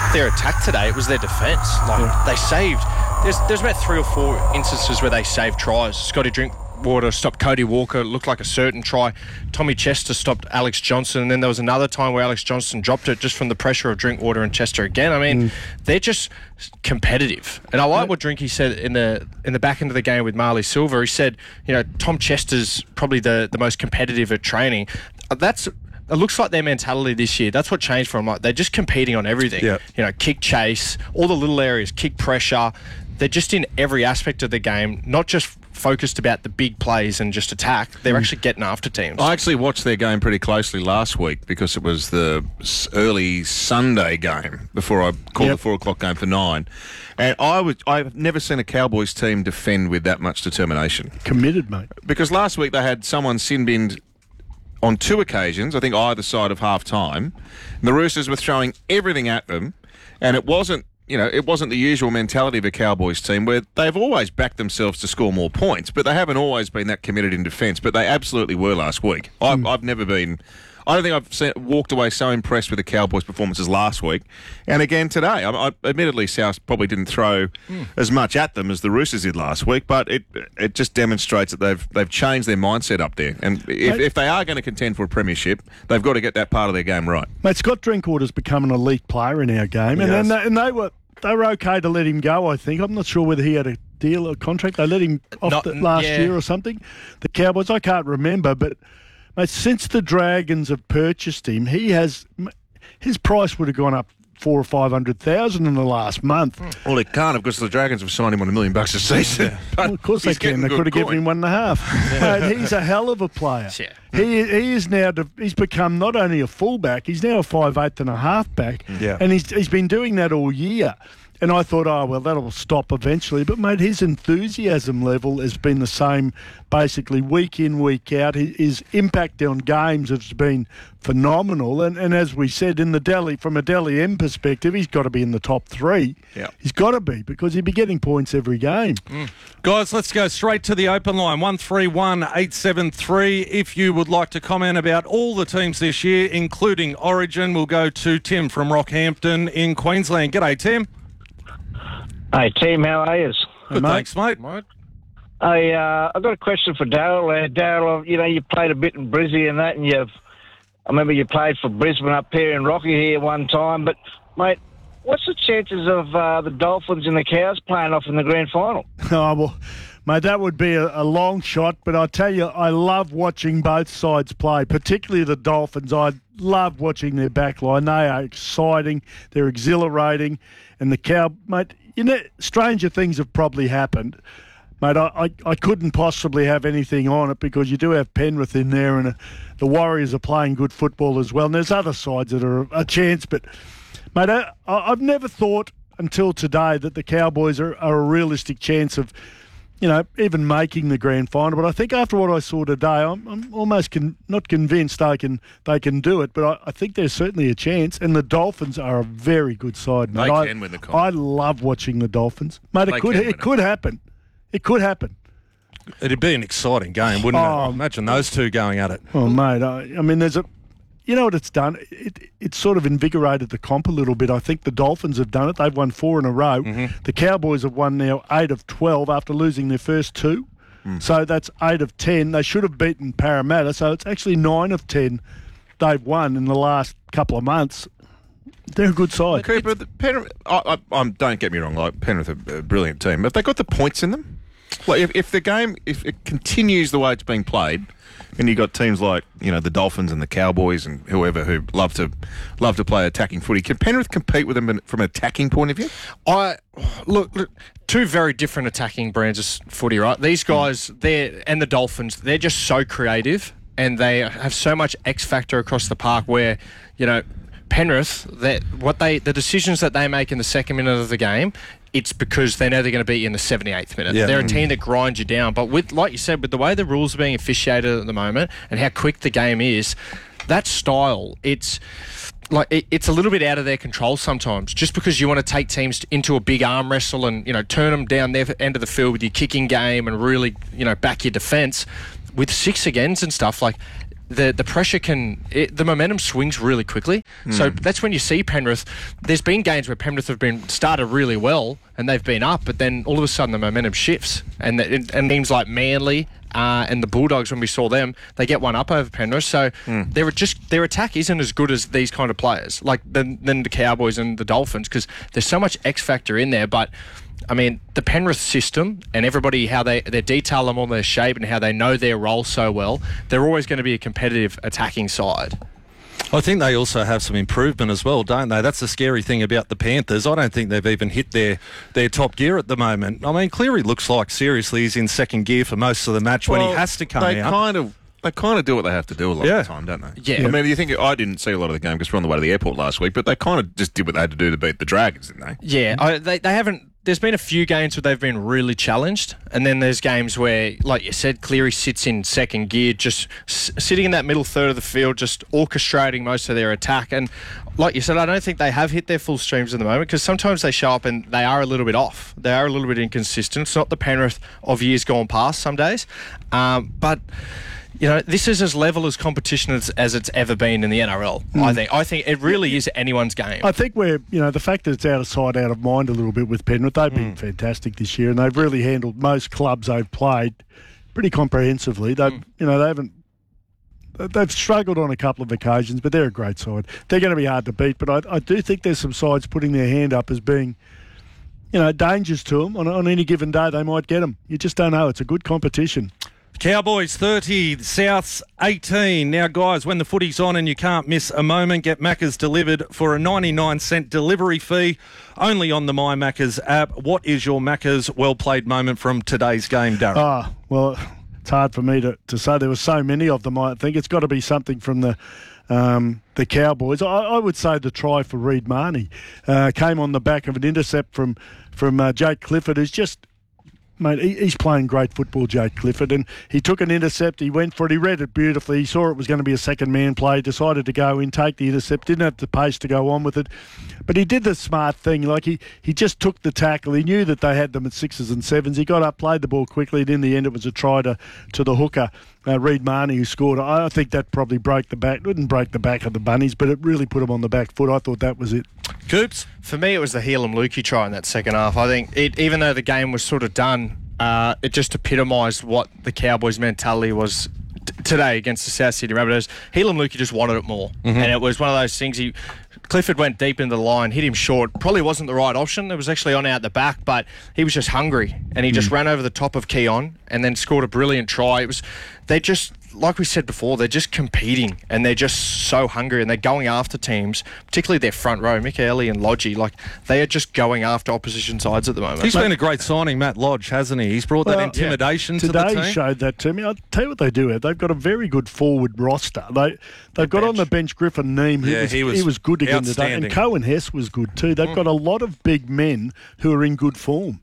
their attack today, it was their defence. They saved. There's about 3 or 4 instances where they saved tries. Scotty Drinkwater stopped Cody Walker, looked like a certain try. Tommy Chester stopped Alex Johnson, and then there was another time where Alex Johnson dropped it just from the pressure of Drinkwater and Chester again. I mean, they're just competitive. And I like what Drinky said in the back end of the game with Marley Silver. He said, Tom Chester's probably the most competitive at training. It looks like their mentality this year. That's what changed for them. Like, they're just competing on everything. Yep. Kick chase, all the little areas, kick pressure. They're just in every aspect of the game, not just focused about the big plays and just attack. They're actually getting after teams. I actually watched their game pretty closely last week because it was the early Sunday game before I called the 4 o'clock game for 9. And I've never seen a Cowboys team defend with that much determination. Committed, mate. Because last week they had someone sin-binned on 2 occasions, I think either side of half-time. The Roosters were throwing everything at them, and it wasn't the usual mentality of a Cowboys team where they've always backed themselves to score more points, but they haven't always been that committed in defence, but they absolutely were last week. I've never been... I don't think I've walked away so impressed with the Cowboys' performances last week. And again today. Admittedly, South probably didn't throw as much at them as the Roosters did last week, but it just demonstrates that they've changed their mindset up there. And if they are going to contend for a premiership, they've got to get that part of their game right. Mate, Scott Drinkwater's become an elite player in our game, and they were okay to let him go, I think. I'm not sure whether he had a deal or contract. They let him off last year or something. The Cowboys, I can't remember, but... Mate, since the Dragons have purchased him, his price would have gone up 400,000 or 500,000 in the last month. Well, they can't have because the Dragons have signed him on $1 million a season. Yeah. Well, of course they can. They could have given him 1.5. Mate, he's a hell of a player. Yeah. He is now. He's become not only a fullback, he's now a 5'8" and a halfback. Yeah. And he's been doing that all year. And I thought, that'll stop eventually. But, mate, his enthusiasm level has been the same basically week in, week out. His impact on games has been phenomenal. And as we said, from a Dally M perspective, he's got to be in the top 3. Yeah. He's got to be because he'd be getting points every game. Guys, let's go straight to the open line, 131873. If you would like to comment about all the teams this year, including Origin, we'll go to Tim from Rockhampton in Queensland. G'day, Tim. Hey, team, how are you? Good, thanks, mate. I've got a question for Daryl. Daryl, you played a bit in Brizzy and that, and I remember you played for Brisbane up here in Rocky here one time. But, mate, what's the chances of the Dolphins and the Cows playing off in the grand final? Oh, well, mate, that would be a long shot. But I tell you, I love watching both sides play, particularly the Dolphins. I love watching their back line. They are exciting. They're exhilarating. And the mate, stranger things have probably happened. Mate, I couldn't possibly have anything on it because you do have Penrith in there and the Warriors are playing good football as well. And there's other sides that are a chance. But, mate, I've never thought until today that the Cowboys are a realistic chance of, even making the grand final. But I think after what I saw today, I'm almost not convinced they can do it. But I think there's certainly a chance. And the Dolphins are a very good side, mate. They can win the comp. I love watching the Dolphins. Mate, it could happen. It could happen. It'd be an exciting game, wouldn't it? Imagine those two going at it. Oh, mate, I mean, you know what it's done? It sort of invigorated the comp a little bit. I think the Dolphins have done it. They've won 4 in a row. Mm-hmm. The Cowboys have won now 8 of 12 after losing their first 2. So that's 8 of 10. They should have beaten Parramatta. So it's actually 9 of 10 they've won in the last couple of months. They're a good side. Cooper, Penrith, don't get me wrong, Penrith are a brilliant team. Have they got the points in them? Like if the game, if it continues the way it's being played, and you've got teams like, the Dolphins and the Cowboys and whoever who love to play attacking footy, can Penrith compete with them from an attacking point of view? Look, 2 very different attacking brands of footy, right? These guys, and the Dolphins, they're just so creative and they have so much X factor across the park where, Penrith, the decisions that they make in the second minute of the game, it's because they know they're going to beat you in the 78th minute. Yeah. They're a team that grinds you down. But like you said, with the way the rules are being officiated at the moment and how quick the game is, that style, it's a little bit out of their control sometimes. Just because you want to take teams into a big arm wrestle and turn them down their end of the field with your kicking game and really back your defence with 6 agains and stuff the pressure the momentum swings really quickly. So that's when you see Penrith. There's been games where Penrith have been started really well and they've been up, but then all of a sudden the momentum shifts. And teams like Manly and the Bulldogs, when we saw them, they get one up over Penrith. So their attack isn't as good as these kind of players, like than the Cowboys and the Dolphins, because there's so much X factor in there. But I mean, the Penrith system and everybody, how they detail them on their shape and how they know their role so well, they're always going to be a competitive attacking side. I think they also have some improvement as well, don't they? That's the scary thing about the Panthers. I don't think they've even hit their top gear at the moment. I mean, Cleary looks like, seriously, he's in second gear for most of the match when he has to come out. They kind of do what they have to do a lot of the time, don't they? Yeah. I mean, I didn't see a lot of the game because we're on the way to the airport last week, but they kind of just did what they had to do to beat the Dragons, didn't they? Yeah, they haven't. There's been a few games where they've been really challenged, and then there's games where, like you said, Cleary sits in second gear, just sitting in that middle third of the field, just orchestrating most of their attack. And like you said, I don't think they have hit their full streams at the moment, because sometimes they show up and they are a little bit off. They are a little bit inconsistent. It's not the Penrith of years gone past some days. But you know, this is as level as competition as it's ever been in the NRL. I think it really is anyone's game. I think the fact that it's out of sight, out of mind a little bit with Penrith, they've been fantastic this year, and they've really handled most clubs they've played pretty comprehensively. They've struggled on a couple of occasions, but they're a great side. They're going to be hard to beat, but I do think there's some sides putting their hand up as being, dangers to them. On any given day, they might get them. You just don't know. It's a good competition. Cowboys 30, Souths 18. Now, guys, when the footy's on and you can't miss a moment, get Macca's delivered for a 99-cent delivery fee only on the My Macca's app. What is your Macca's well-played moment from today's game, Darren? Well, it's hard for me to say. There were so many of them. I think it's got to be something from the Cowboys. I would say the try for Reid Marnie came on the back of an intercept from Jake Clifford, who's just... Mate, he's playing great football, Jake Clifford, and he took an intercept, he went for it, he read it beautifully, he saw it was going to be a second man play, decided to go in, take the intercept, didn't have the pace to go on with it, but he did the smart thing, like he just took the tackle, he knew that they had them at 6s and 7s, he got up, played the ball quickly, and in the end it was a try to the hooker, Reid Marnie, who scored. I think that probably didn't break the back of the Bunnies, but it really put them on the back foot. I thought that was it. Coops? For me, it was the Heilum Lukey try in that second half. I think even though the game was sort of done, it just epitomised what the Cowboys' mentality was today against the South Sydney Rabbitohs. Heilum Lukey just wanted it more. And it was one of those things, Clifford went deep into the line, hit him short. Probably wasn't the right option. It was actually on out the back, but he was just hungry. And he just ran over the top of Keon and then scored a brilliant try. They just, like we said before, they're just competing and they're just so hungry and they're going after teams, particularly their front row, Michaeli and Lodgy. Like, they are just going after opposition sides at the moment. He's been a great signing, Matt Lodge, hasn't he? He's brought that intimidation to the team. Today showed that to me. I'll tell you what they do. They've got a very good forward roster. They've got on the bench Griffin Neem, who he was good again today, and Cohen Hess was good too. They've got a lot of big men who are in good form.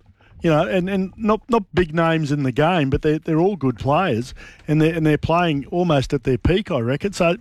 And not big names in the game, but they're all good players, and they're playing almost at their peak, I reckon. So,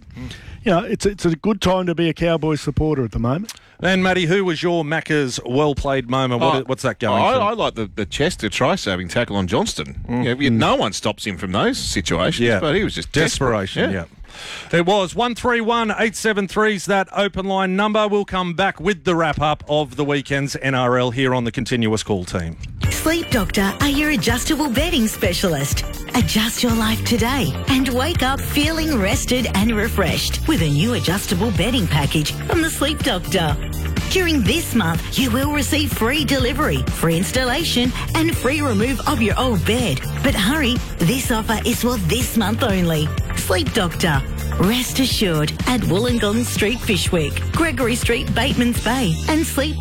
it's a good time to be a Cowboys supporter at the moment. And Matty, who was your Macca's well-played moment? What's that going? I like the Chester try-saving tackle on Johnston. No one stops him from those situations, but he was just desperation. Yeah. There was 131 873's that open line number. We'll come back with the wrap-up of the weekend's NRL here on the Continuous Call team. Sleep Doctor are your adjustable bedding specialist. Adjust your life today and wake up feeling rested and refreshed with a new adjustable bedding package from the Sleep Doctor. During this month, you will receive free delivery, free installation and free remove of your old bed. But hurry, this offer is for this month only. Sleep Doctor. Rest assured at Wollongong Street, Fishwick, Gregory Street, Batemans Bay and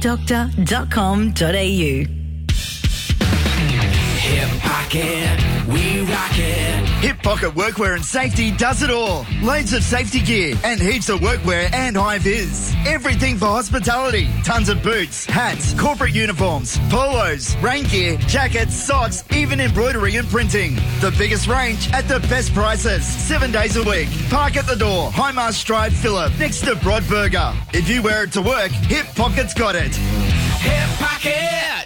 sleepdoctor.com.au. Hip Pocket, we rock it. Hip Pocket Workwear and Safety does it all. Loads of safety gear and heaps of workwear and high-vis. Everything for hospitality. Tons of boots, hats, corporate uniforms, polos, rain gear, jackets, socks, even embroidery and printing. The biggest range at the best prices. 7 days a week. Park at the door. Highmast Drive, Phillip, next to Broadburger. If you wear it to work, Hip Pocket's got it. Hip Pocket.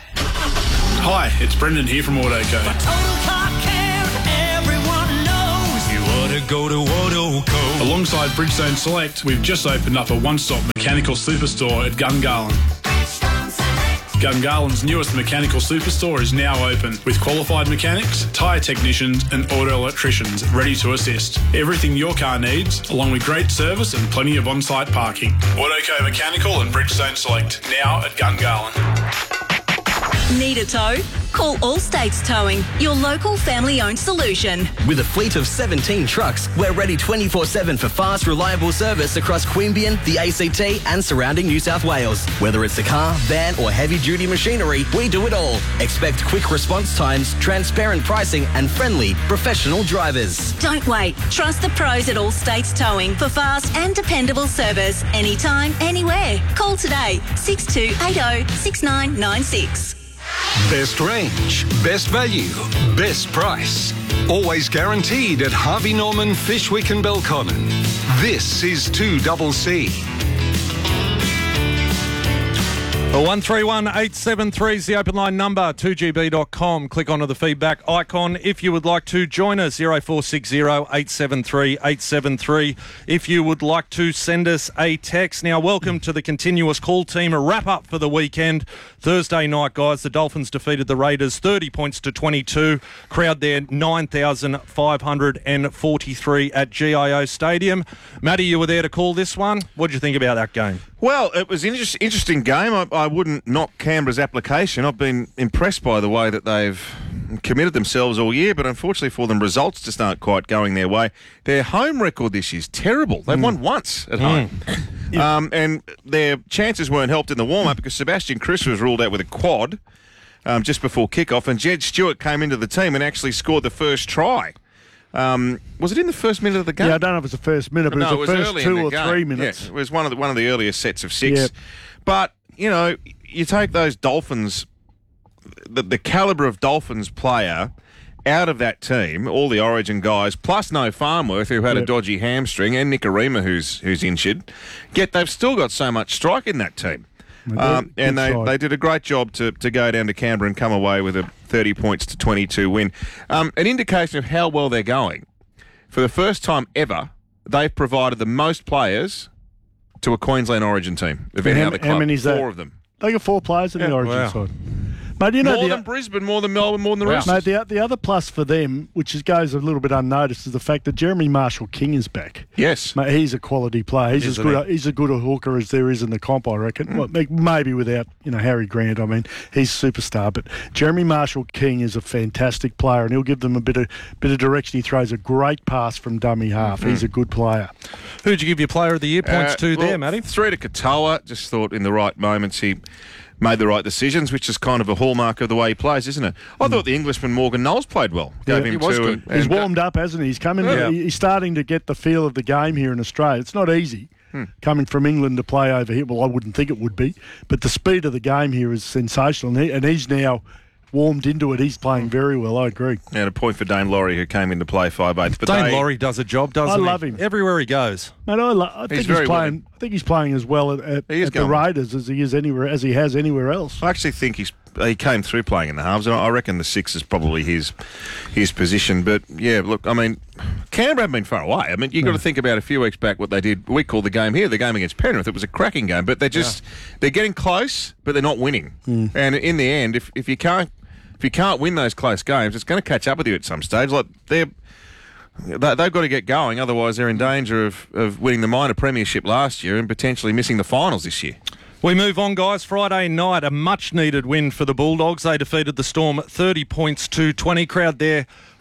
Hi, it's Brendan here from AutoCo. Total car care, everyone knows. You ought to better go to Autoco. Alongside Bridgestone Select, we've just opened up a one-stop mechanical superstore at Gungahlin. Gungahlин's newest mechanical superstore is now open with qualified mechanics, tyre technicians and auto electricians ready to assist. Everything your car needs, along with great service and plenty of on-site parking. Autoco Mechanical and Bridgestone Select, now at Gungahlin. Need a tow? Call All States Towing, your local family-owned solution. With a fleet of 17 trucks, we're ready 24/7 for fast, reliable service across Queanbeyan, the ACT and surrounding New South Wales. Whether it's a car, van or heavy-duty machinery, we do it all. Expect quick response times, transparent pricing and friendly, professional drivers. Don't wait. Trust the pros at All States Towing for fast and dependable service anytime, anywhere. Call today, 6280 6996. Best range, best value, best price. Always guaranteed at Harvey Norman, Fishwick and Belconnen. This is 2CC. 131873 is the open line number, 2gb.com. Click onto the feedback icon if you would like to join us, 0460 873 873. If you would like to send us a text. Now, welcome to the continuous call team. A wrap up for the weekend. Thursday night, guys, the Dolphins defeated the Raiders 30 points to 22. Crowd there, 9,543 at GIO Stadium. Matty, you were there to call this one. What did you think about that game? Well, it was an interesting game. I wouldn't knock Canberra's application. I've been impressed by the way that they've committed themselves all year, but unfortunately for them, results just aren't quite going their way. Their home record this year is terrible. They've won once at home. And their chances weren't helped in the warm-up because Sebastian Kris was ruled out with a quad just before kickoff, and Jed Stewart came into the team and actually scored the first try. Was it in the first minute of the game? Yeah, I don't know if it was the first minute, but it was the first 2 or 3 minutes. Yeah, it was one of the earliest sets of 6. Yep. But, you know, you take those Dolphins, the calibre of Dolphins player out of that team, all the Origin guys, plus no Farnworth, who had a dodgy hamstring, and Nikorima, who's injured, yet they've still got so much strike in that team. And they did a great job to go down to Canberra and come away with a 30 points to 22 win. An indication of how well they're going. For the first time ever, they've provided the most players to a Queensland Origin team of any other club. How many is that? 4 of them. They got 4 players in the Origin side. Mate, you know, more than Brisbane, more than Melbourne, more than the rest. Mate, the other plus for them, which goes a little bit unnoticed, is the fact that Jeremy Marshall-King is back. Yes. Mate, he's a quality player. He's as good a hooker as there is in the comp, I reckon. Well, maybe without, Harry Grant. I mean, he's a superstar. But Jeremy Marshall-King is a fantastic player, and he'll give them a bit of direction. He throws a great pass from dummy half. He's a good player. Who'd you give your Player of the Year points to there, Matty? 3 to Katoa. Just thought in the right moments he made the right decisions, which is kind of a hallmark of the way he plays, isn't it? I thought the Englishman Morgan Knowles played well. Gave him he was 2. good. He's warmed up, hasn't he? He's coming. He's starting to get the feel of the game here in Australia. It's not easy coming from England to play over here. Well, I wouldn't think it would be, but the speed of the game here is sensational, and he's now warmed into it. He's playing very well, I agree. And a point for Dane Laurie, who came in to play 5/8. But Dane Laurie does a job, doesn't he? I love him. Everywhere he goes. Mate, I think he's playing. I think he's playing as well at the Raiders as he has anywhere else. I actually think he came through playing in the halves, and I reckon the 6 is probably his position. But yeah, look, I mean, Canberra haven't been far away. I mean, you've got to think about a few weeks back what they did. We called the game here, the game against Penrith. It was a cracking game, but they're getting close, but they're not winning. And in the end, if you can't win those close games, it's going to catch up with you at some stage. Like they've got to get going, otherwise they're in danger of winning the minor premiership last year and potentially missing the finals this year. We move on, guys. Friday night, a much-needed win for the Bulldogs. They defeated the Storm 30 points to 20. Crowd there,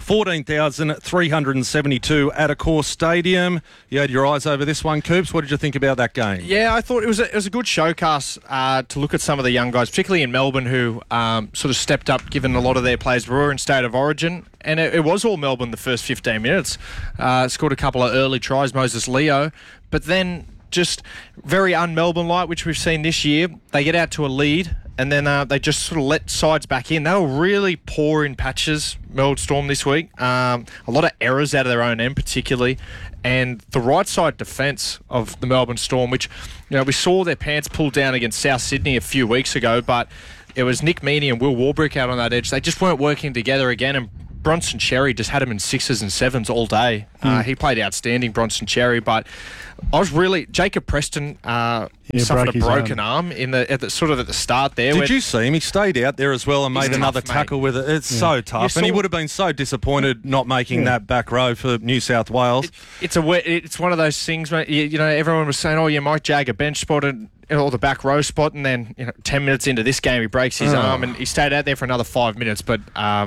14,372 at Accor Stadium. You had your eyes over this one, Coops. What did you think about that game? Yeah, I thought it was a good showcase to look at some of the young guys, particularly in Melbourne, who sort of stepped up, given a lot of their players were in state of origin. And it was all Melbourne the first 15 minutes. Scored a couple of early tries, Moses Leo. But then just very un-Melbourne-like, which we've seen this year. They get out to a lead, and then they just sort of let sides back in. They were really poor in patches, Melbourne Storm, this week. A lot of errors out of their own end, particularly. And the right side defence of the Melbourne Storm, which, we saw their pants pulled down against South Sydney a few weeks ago, but it was Nick Meaney and Will Warbrick out on that edge. They just weren't working together again, and Bronson Cherry just had him in 6s and 7s all day. He played outstanding, Bronson Cherry, but I was really Jacob Preston suffered a broken arm at the start there. Did you see him? He stayed out there as well and made another tackle with it. It's so tough, and he would have been so disappointed not making that back row for New South Wales. It's one of those things, mate. You know, everyone was saying, "Oh, you might jag a bench spot or the back row spot," and then 10 minutes into this game, he breaks his arm, and he stayed out there for another 5 minutes. But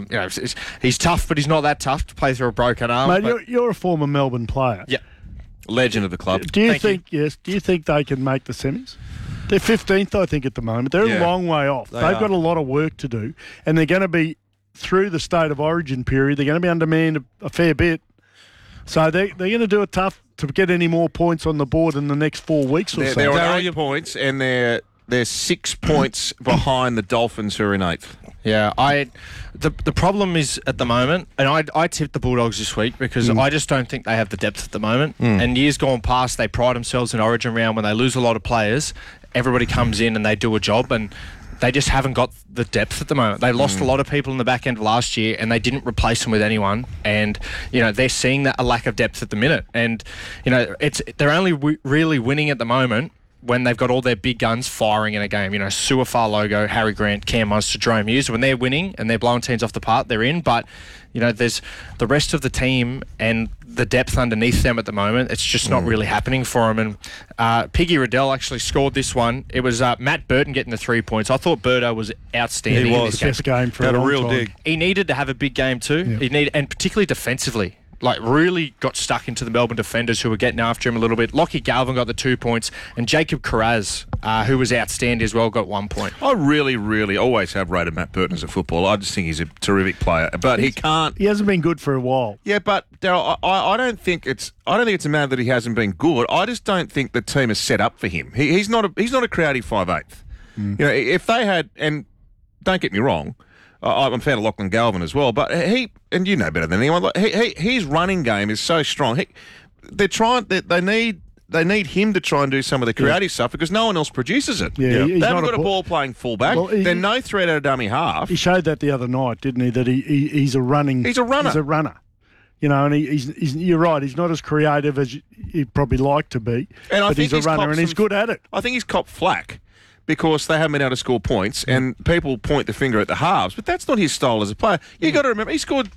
he's tough, but he's not that tough to play through a broken arm. Mate, you're a former Melbourne player. Yeah. Legend of the club. Do you think they can make the semis? They're 15th, I think, at the moment. They're a long way off. They've got a lot of work to do, and they're going to be through the state of origin period. They're going to be undermanned a fair bit, so they're going to do it tough to get any more points on the board in the next 4 weeks or so. They're on 8 points, and they're 6 points behind the Dolphins, who are in 8th. Yeah, the problem is at the moment, and I tipped the Bulldogs this week because I just don't think they have the depth at the moment. And years gone past, they pride themselves in Origin round when they lose a lot of players. Everybody comes in and they do a job, and they just haven't got the depth at the moment. They lost a lot of people in the back end of last year, and they didn't replace them with anyone. And they're seeing a lack of depth at the minute. And they're only really winning at the moment when they've got all their big guns firing in a game. Suafar Logo, Harry Grant, Cam Munster, Jerome Hughes. When they're winning and they're blowing teams off the park, they're in. But, there's the rest of the team and the depth underneath them at the moment. It's just not really happening for them. And Piggy Riddell actually scored this one. It was Matt Burton getting the 3 points. I thought Burdo was outstanding. He was. Best game for a real dig. He needed to have a big game too. Yeah. And particularly defensively. Really got stuck into the Melbourne defenders who were getting after him a little bit. Lockie Galvin got the 2 points, and Jacob Carraz, who was outstanding as well, got 1 point. I really, really always have rated Matt Burton as a footballer. I just think he's a terrific player, but he hasn't been good for a while. Yeah, but Daryl, I don't think it's a matter that he hasn't been good. I just don't think the team is set up for him. He's not a crowdy 5'8". If they had, and don't get me wrong, I'm a fan of Lachlan Galvin as well, but and you know better than anyone, his running game is so strong. They need him to try and do some of the creative stuff because no one else produces it. Yeah, they haven't got a ball-playing fullback. They're no threat at a dummy half. He showed that the other night, didn't he, that he's a running... He's a runner. He's a runner. And he's you're right, he's not as creative as he'd probably like to be, but he's a runner and he's good at it. I think he's copped flack because they haven't been able to score points, and people point the finger at the halves, but that's not his style as a player. You got to remember, he scored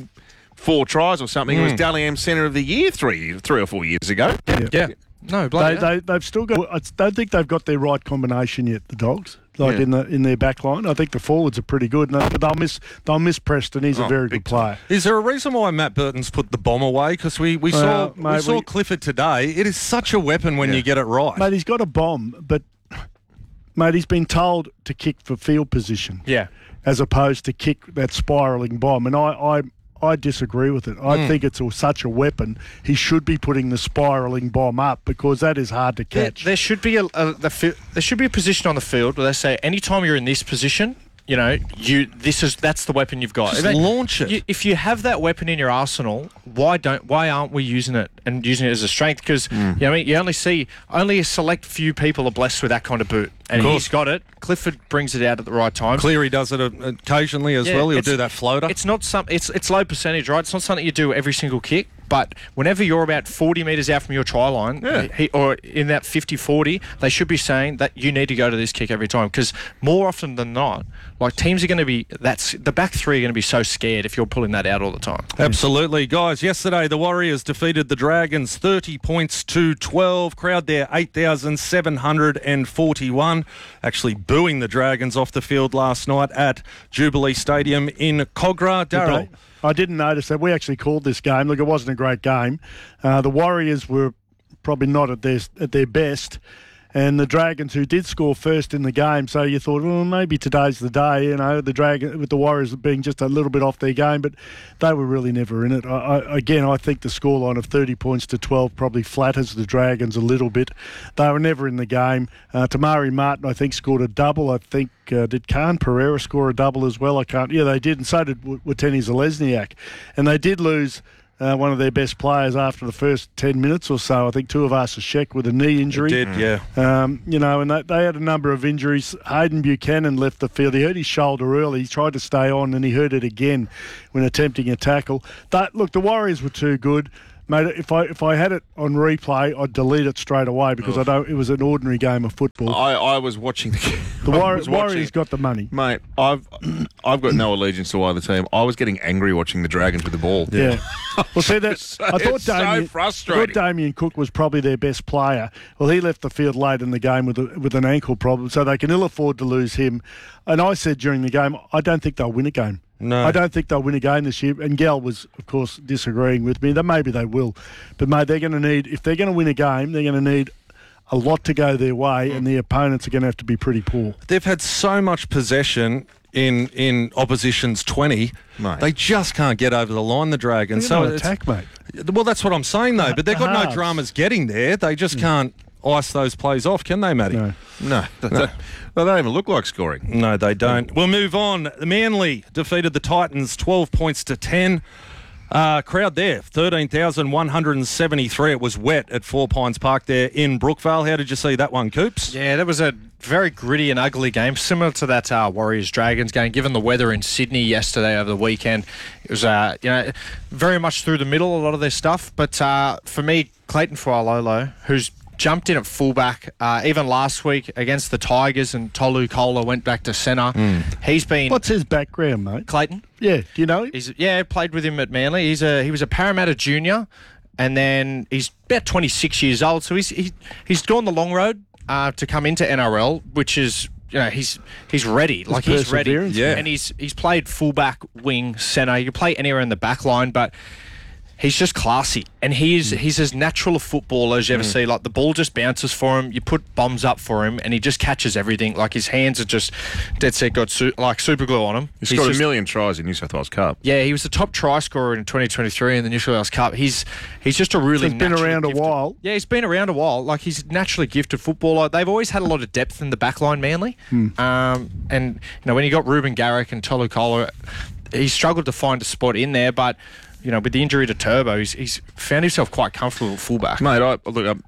24 tries or something. He was Dally M Centre of the Year three or 4 years ago. Yeah. No, they've still got. I don't think they've got their right combination yet. The Dogs, in their back line, I think the forwards are pretty good, but they'll miss Preston. He's a very good player. Is there a reason why Matt Burton's put the bomb away? Because we saw Clifford today. It is such a weapon when you get it right. Mate, he's got a bomb, but mate, he's been told to kick for field position. Yeah. As opposed to kick that spiralling bomb. And I disagree with it. I think it's such a weapon. He should be putting the spiralling bomb up because that is hard to catch. There should be there should be a position on the field where they say anytime you're in this position, that's the weapon you've got. Just launch it. If you have that weapon in your arsenal, why aren't we using it and using it as a strength? Because you only a select few people are blessed with that kind of boot, and he's got it. Clifford brings it out at the right time. Cleary does it occasionally as well. He'll do that floater. It's not it's low percentage, right? It's not something you do every single kick. But whenever you're about 40 metres out from your try line, or in that 50-40, they should be saying that you need to go to this kick every time. Because more often than not, teams are going to be... the back three are going to be so scared if you're pulling that out all the time. Absolutely. Guys, yesterday the Warriors defeated the Dragons 30 points to 12. Crowd there, 8,741. Actually booing the Dragons off the field last night at Jubilee Stadium in Cogra. Darryl. I didn't notice that. We actually called this game. Look, it wasn't a great game. The Warriors were probably not at their best, and the Dragons, who did score first in the game, so you thought, well, maybe today's the day. The Dragon with the Warriors being just a little bit off their game, but they were really never in it. I think the scoreline of 30 points to 12 probably flatters the Dragons a little bit. They were never in the game. Tamari Martin, I think, scored a double. I think did Khan Pereira score a double as well? I can't. Yeah, they did, and so did Watene Zelezniak, and they did lose one of their best players after the first 10 minutes or so. I think Tuivasa-Sheck with a knee injury. Did, yeah. You know, and they had a number of injuries. Hayden Buchanan left the field. He hurt his shoulder early. He tried to stay on and he hurt it again when attempting a tackle. Look, the Warriors were too good. Mate, if I had it on replay, I'd delete it straight away because it was an ordinary game of football. I was watching the Warriors got the money. Mate, I've got no allegiance to either team. I was getting angry watching the Dragons with the ball. Yeah. Well, see that I thought so frustrating. Damien Cook was probably their best player. Well, he left the field late in the game with an ankle problem, so they can ill afford to lose him. And I said during the game, I don't think they'll win a game. No. I don't think they'll win a game this year. And Gal was, of course, disagreeing with me. Maybe they will. But, mate, they're going to need, if they're going to win a game, they're going to need a lot to go their way, and the opponents are going to have to be pretty poor. They've had so much possession in opposition's 20. Mate. They just can't get over the line, the Dragons. So attack, mate. Well, that's what I'm saying, though. But they've got no dramas getting there. They just can't ice those plays off, can they, Matty? No. They don't even look like scoring. No, they don't. We'll move on. Manly defeated the Titans 12 points to 10. Crowd there, 13,173. It was wet at Four Pines Park there in Brookvale. How did you see that one, Coops? Yeah, that was a very gritty and ugly game, similar to that Warriors-Dragons game. Given the weather in Sydney yesterday over the weekend, it was very much through the middle, a lot of their stuff. But for me, Clayton Fualolo, who's jumped in at fullback, even last week against the Tigers, and Tolu Kola went back to centre. He's been... What's his background, mate? Clayton? Yeah, do you know him? Played with him at Manly. He was a Parramatta junior, and then he's about 26 years old, so he's gone the long road to come into NRL, which is... he's ready. He's ready. Yeah. And he's played fullback, wing, centre. You can play anywhere in the back line, but... He's just classy, and he's as natural a footballer as you ever see. Like, the ball just bounces for him. You put bombs up for him, and he just catches everything. Like, his hands are just dead set, got super glue on him. He's got a million tries in New South Wales Cup. Yeah, he was the top try scorer in 2023 in the New South Wales Cup. He's just a really. He's been around a while. Yeah, he's been around a while. Like, he's a naturally gifted footballer. They've always had a lot of depth in the back line, Manly. And when you got Ruben Garrick and Tolu Kola, he struggled to find a spot in there, but. With the injury to Turbo, he's found himself quite comfortable at fullback. Mate, I've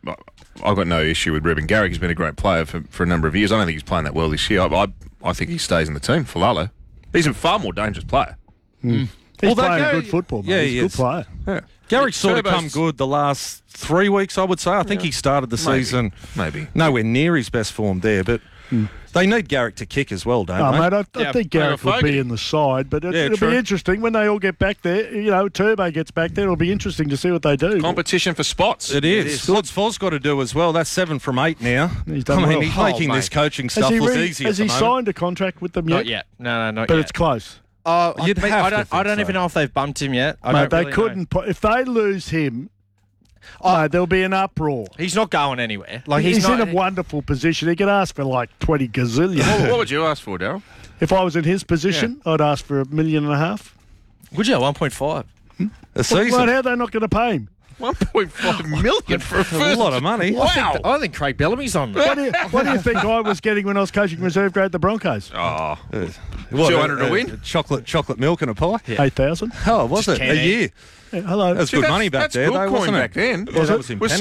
got no issue with Ruben Garrick. He's been a great player for a number of years. I don't think he's playing that well this year. I think he stays in the team for Lalo. He's a far more dangerous player. He's playing good football, mate. Yeah, he's a good player. Yeah. Garrick's sort of come good the last 3 weeks, I would say. I think he started the season nowhere near his best form there, but they need Garrick to kick as well, don't they? Mate, I think Garrick will be in the side, but it'll be interesting when they all get back there. Turbo gets back there. It'll be interesting to see what they do. Competition for spots. It is. What's Foz got to do as well? That's 7 from 8 now. He's done well. He's making this coaching stuff look easy. Has he signed a contract with them yet? Not yet. No, not yet. But it's close. I don't even know if they've bumped him yet. They couldn't. If they lose him, there'll be an uproar. He's not going anywhere. He's in a wonderful position. He could ask for 20 gazillion. What would you ask for, Darryl? If I was in his position, I'd ask for $1.5 million. Would you? 1.5 a season? How are they not going to pay him? 1.5 million for a lot of money. Wow. I think Craig Bellamy's on. What do you think I was getting when I was coaching reserve grade at the Broncos? 200 to win? Chocolate milk and a pie? Yeah. 8,000. Oh, was it? A year? Yeah, hello. That's good money back there, though, wasn't it? Back then. Was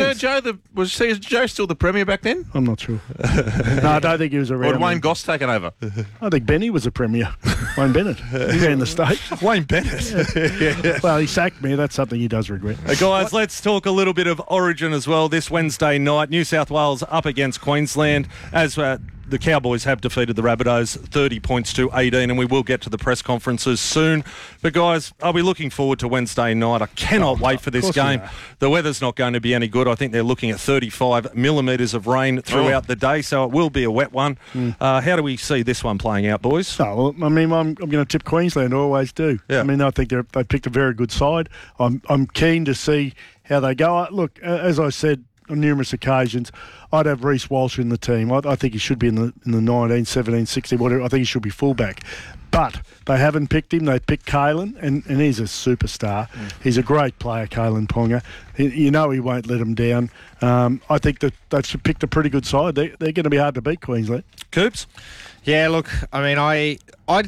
Sergio still the Premier back then? I'm not sure. No, I don't think he was around. Or had Wayne Goss taken over? I think Benny was a Premier. Wayne Bennett. He ran the state. Wayne Bennett? Yeah. Well, he sacked me. That's something he does regret. Guys, let's talk a little bit of Origin as well. This Wednesday night, New South Wales up against Queensland as the Cowboys have defeated the Rabbitohs 30 points to 18, and we will get to the press conferences soon. But, guys, are we looking forward to Wednesday night? I cannot wait for this game. The weather's not going to be any good. I think they're looking at 35 millimetres of rain throughout the day, so it will be a wet one. How do we see this one playing out, boys? I'm going to tip Queensland. I always do. Yeah. I think they picked a very good side. I'm keen to see how they go. Look, as I said on numerous occasions, I'd have Reece Walsh in the team. I think he should be in the 19, 17, 16, whatever. I think he should be fullback. But they haven't picked him. They picked Kalen, and he's a superstar. He's a great player, Kalen Ponga. He won't let him down. I think that they've picked a pretty good side. They're going to be hard to beat, Queensland. Coops? Yeah, look, I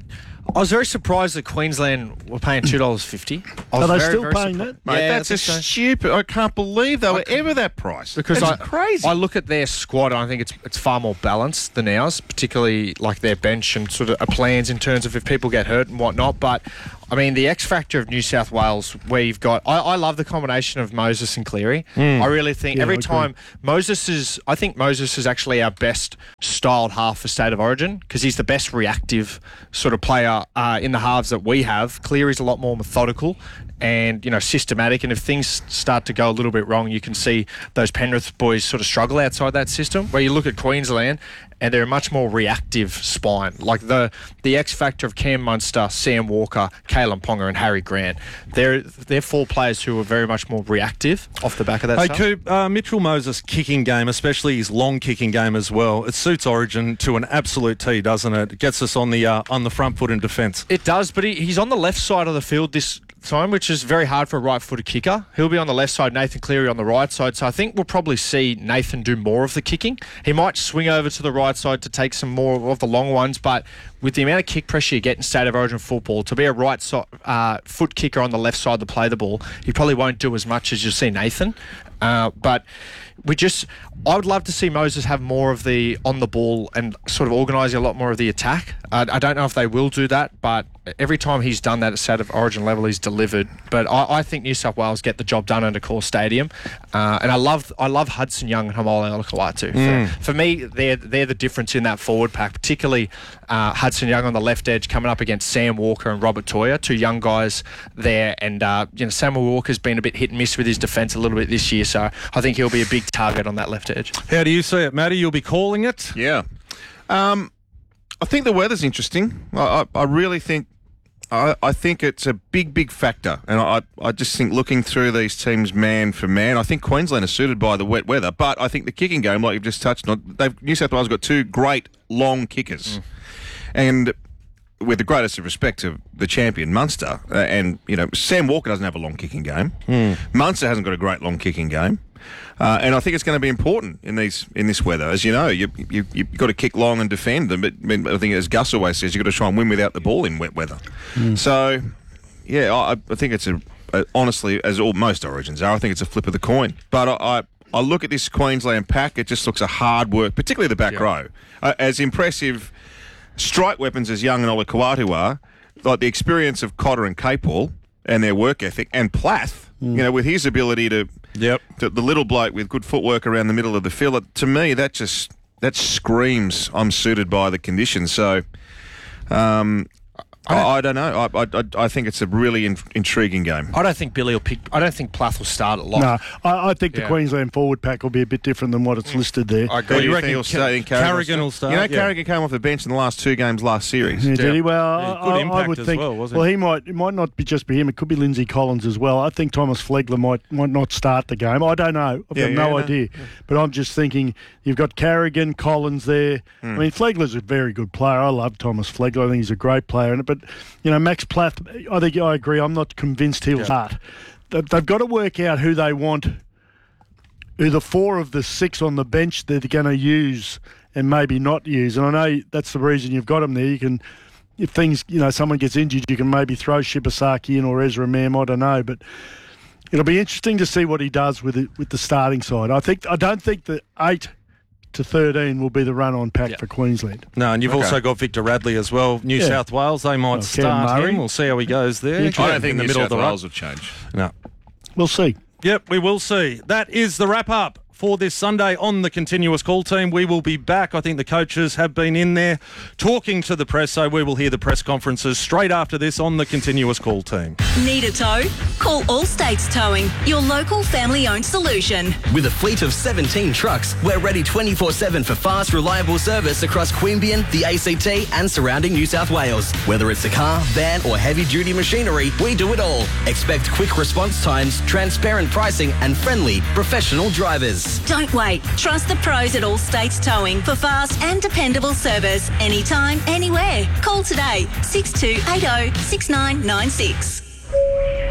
I was very surprised that Queensland were paying $2.50. Are they still paying that? Mate, Yeah, that's just stupid. I can't believe they were ever that price. Because that's crazy. I look at their squad and I think it's far more balanced than ours, particularly like their bench and sort of plans in terms of if people get hurt and whatnot. But I mean, the X factor of New South Wales, where you've got, I love the combination of Moses and Cleary. I really think every time I think Moses is actually our best styled half for State of Origin because he's the best reactive sort of player in the halves that we have. Cleary's a lot more methodical and, you know, systematic. And if things start to go a little bit wrong, you can see those Penrith boys sort of struggle outside that system. Where you look at Queensland and they're a much more reactive spine. Like the X factor of Cam Munster, Sam Walker, Kalen Ponga and Harry Grant. They're 4 players who are very much more reactive off the back of that stuff. Coop, Mitchell Moses' kicking game, especially his long kicking game as well, it suits Origin to an absolute T, doesn't it? It gets us on the front foot in defence. It does, but he's on the left side of the field this time, which is very hard for a right-footed kicker. He'll be on the left side, Nathan Cleary on the right side, so I think we'll probably see Nathan do more of the kicking. He might swing over to the right side to take some more of the long ones, but with the amount of kick pressure you get in State of Origin football, to be a right foot kicker on the left side to play the ball, he probably won't do as much as you'll see Nathan. But I would love to see Moses have more of the on the ball and sort of organising a lot more of the attack. I don't know if they will do that, but every time he's done that at State of Origin level, he's delivered. But I think New South Wales get the job done under Core Stadium, and I love Hudson Young and Haumole Olakau'atu. For me, they're the difference in that forward pack, particularly Hudson Young on the left edge coming up against Sam Walker and Robert Toya, 2 young guys there. And Samuel Walker's been a bit hit and miss with his defence a little bit this year, so I think he'll be a big target on that left edge. How do you see it, Matty? You'll be calling it? Yeah. I think the weather's interesting. I really think I think it's a big factor. And I just think looking through these teams man for man, I think Queensland is suited by the wet weather. But I think the kicking game, like you've just touched on, New South Wales got 2 great long kickers. And with the greatest of respect to the champion Munster, and Sam Walker doesn't have a long kicking game. Munster hasn't got a great long kicking game. And I think it's going to be important in this weather. As you know, you've got to kick long and defend them. But I think, as Gus always says, you've got to try and win without the ball in wet weather. So, yeah, I think it's honestly, as most Origins are, I think it's a flip of the coin. But I look at this Queensland pack, it just looks a hard work, particularly the back row. As impressive strike weapons as Young and Olakau'atu are, like the experience of Cotter and Capewell and their work ethic, and Plath, with his ability to the little bloke with good footwork around the middle of the field, to me that screams I'm suited by the conditions. So I don't know. I think it's a really intriguing game. I don't think Billy will pick. I don't think Plath will start at lock. No, I think the Queensland forward pack will be a bit different than what it's listed there. I agree. You reckon he'll start? Carrigan will start. Carrigan came off the bench in the last 2 games last series. Yeah, did he? Well, good impact I would as think. well, wasn't He might. It might not be just be him. It could be Lindsay Collins as well. I think Thomas Flegler might not start the game. I don't know. I've got no idea. But I'm just thinking you've got Carrigan, Collins there. I mean, Flegler's a very good player. I love Thomas Flegler. I think he's a great player. But Max Plath, I think I agree. I'm not convinced he'll start. They've got to work out who they want, who the 4 of the 6 on the bench they're going to use and maybe not use. And I know that's the reason you've got them there. You can, if things, someone gets injured, you can maybe throw Shibasaki in or Ezra Mam. I don't know, but it'll be interesting to see what he does with the starting side. I don't think the 8 to 13 will be the run-on pack for Queensland. No, and you've also got Victor Radley as well. New South Wales, they might start him. We'll see how he goes there. I don't think the middle of the Wales will change. No. We'll see. Yep, we will see. That is the wrap-up for this Sunday on the Continuous Call team. We will be back. I think the coaches have been in there talking to the press, so we will hear the press conferences straight after this on the Continuous Call team. Need a tow? Call All States Towing, your local family-owned solution. With a fleet of 17 trucks, we're ready 24/7 for fast, reliable service across Queanbeyan, the ACT and surrounding New South Wales. Whether it's a car, van or heavy-duty machinery, we do it all. Expect quick response times, transparent pricing and friendly, professional drivers. Don't wait. Trust the pros at All States Towing for fast and dependable service anytime, anywhere. Call today 6280 6996. A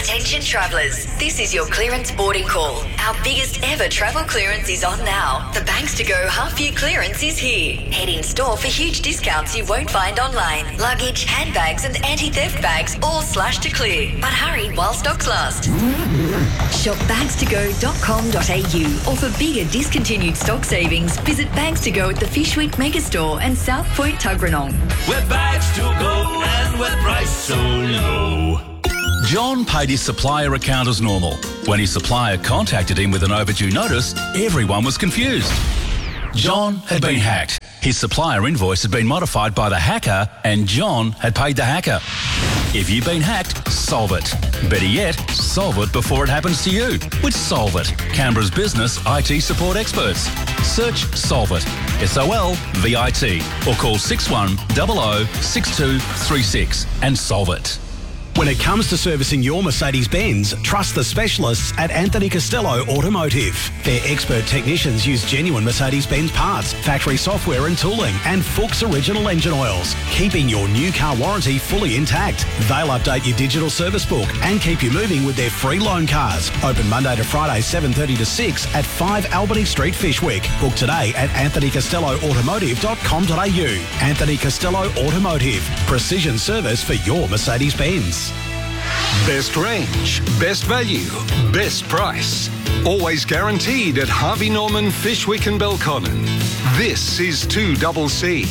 Attention travellers, this is your clearance boarding call. Our biggest ever travel clearance is on now. The Banks to Go half-year clearance is here. Head in store for huge discounts you won't find online. Luggage, handbags and anti-theft bags all slashed to clear. But hurry while stocks last. Shop bankstogo.com.au or for bigger discontinued stock savings, visit Banks to Go at the Fishwick Megastore and South Point Tuggeranong. We're bags to go and we're priced so low. John paid his supplier account as normal. When his supplier contacted him with an overdue notice, everyone was confused. John had been hacked. His supplier invoice had been modified by the hacker and John had paid the hacker. If you've been hacked, solve it. Better yet, solve it before it happens to you with Solve It, Canberra's business IT support experts. Search Solve It, SOLVIT, or call 6100 6236 and solve it. When it comes to servicing your Mercedes-Benz, trust the specialists at Anthony Costello Automotive. Their expert technicians use genuine Mercedes-Benz parts, factory software and tooling, and Fuchs original engine oils, keeping your new car warranty fully intact. They'll update your digital service book and keep you moving with their free loan cars. Open Monday to Friday, 7:30 to 6 at 5 Albany Street, Fishwick. Book today at anthonycostelloautomotive.com.au. Anthony Costello Automotive. Precision service for your Mercedes-Benz. Best range, best value, best price. Always guaranteed at Harvey Norman, Fishwick and Belconnen. This is 2CC.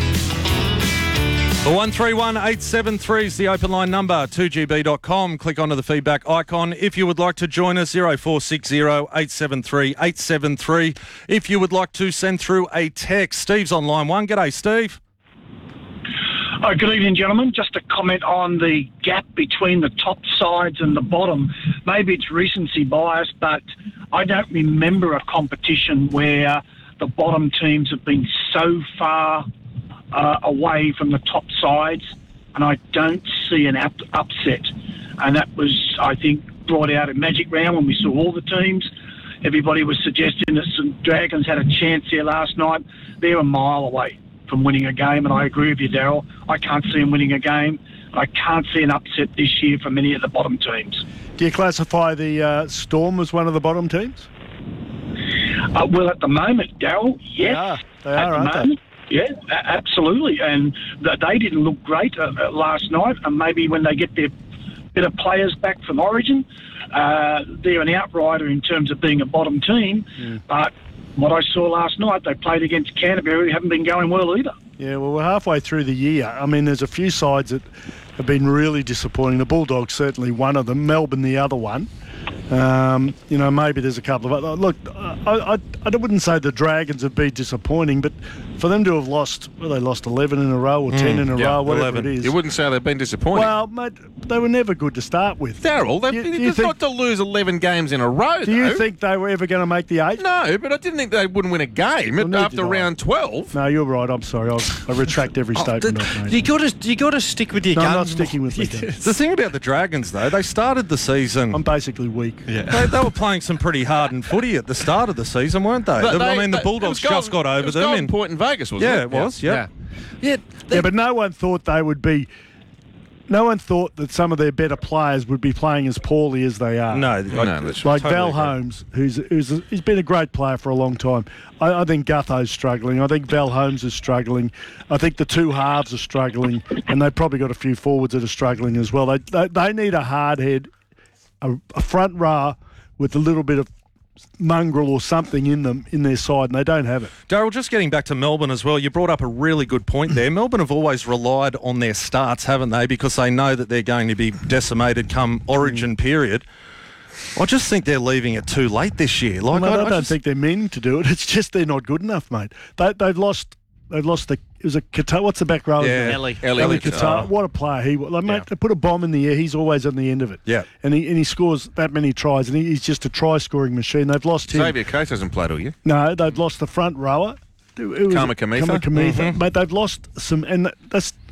The 131873 is the open line number, 2GB.com. Click onto the feedback icon. If you would like to join us, 0460 873 873. If you would like to send through a text, Steve's on line 1. G'day, Steve. Oh, good evening, gentlemen. Just a comment on the gap between the top sides and the bottom. Maybe it's recency bias, but I don't remember a competition where the bottom teams have been so far away from the top sides, and I don't see an upset. And that was, I think, brought out in Magic Round when we saw all the teams. Everybody was suggesting that St Dragons had a chance there last night. They're a mile away from winning a game, and I agree with you, Daryl. I can't see them winning a game. I can't see an upset this year from any of the bottom teams. Do you classify the Storm as one of the bottom teams? Well, at the moment, Daryl, yes. They are, aren't they? Yeah, absolutely. And they didn't look great last night, and maybe when they get their better players back from Origin, they're an outrider in terms of being a bottom team. But what I saw last night, they played against Canterbury, haven't been going well either. Yeah, well, we're halfway through the year. I mean, there's a few sides that have been really disappointing. The Bulldogs, certainly one of them. Melbourne, the other one. Maybe there's a couple of other. Look, I wouldn't say the Dragons have been disappointing, but for them to have lost, they lost 11 in a row or 10 in a row, whatever 11. it is. You wouldn't say they've been disappointing. Well, mate, they were never good to start with. Daryl, it's not to lose 11 games in a row, Do you think they were ever going to make the 8? No, but I didn't think they wouldn't win a game after round 12. No, you're right. I'm sorry. I retract every statement I've made. You got to stick with your guns. I'm not sticking with my guns. The thing about the Dragons, though, they started the season. I'm basically weak. Yeah. They were playing some pretty hardened footy at the start of the season, weren't they? The Bulldogs just got over them. Golden Point in Vegas, wasn't it? Yeah, it was. Yeah. But no one thought they would be. No one thought that some of their better players would be playing as poorly as they are. No, like totally Val Holmes, he's been a great player for a long time. I think Gutho's struggling. I think Val Holmes is struggling. I think the two halves are struggling, and they've probably got a few forwards that are struggling as well. They need a hard head, a front row with a little bit of mongrel or something in them in their side, and they don't have it. Daryl, just getting back to Melbourne as well, you brought up a really good point there. Melbourne have always relied on their starts, haven't they, because they know that they're going to be decimated come Origin period. I just think they're leaving it too late this year. I don't think they're meaning to do it. It's just they're not good enough, mate. They've lost the. It was a Qatar. What's the back row? Ellie Qatar. What a player he was. Mate, they put a bomb in the air. He's always on the end of it. Yeah. And he scores that many tries, and he's just a try-scoring machine. They've lost him. Xavier Coates hasn't played all year. No, they've lost the front rower. Kama Kamitha. Mate, they've lost some, and that's